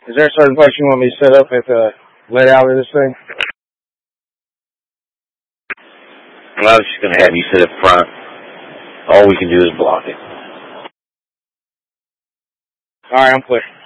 Is there a certain place you want me to set up at the layout of this thing? Well, I was just going to have you sit up front. All we can do is block it. All right, I'm clear.